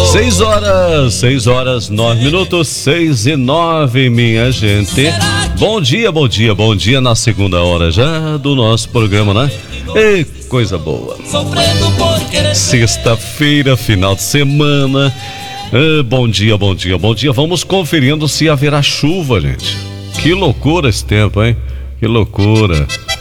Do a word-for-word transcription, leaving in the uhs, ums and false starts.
Seis horas, seis horas, nove minutos, seis e nove, minha gente. Bom dia, bom dia, bom dia na segunda hora já do nosso programa, né? Ei, coisa boa. Sexta-feira, final de semana. Ah, bom dia, bom dia, bom dia. Vamos conferindo se haverá chuva, gente. Que loucura esse tempo, hein? Que loucura.